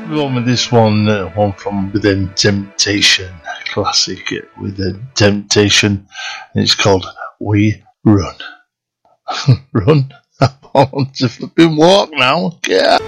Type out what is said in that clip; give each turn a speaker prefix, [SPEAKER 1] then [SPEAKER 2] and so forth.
[SPEAKER 1] Going with this one from Within Temptation, classic Within Temptation, and it's called We Run. Run? I'm on to flipping walk now, yeah.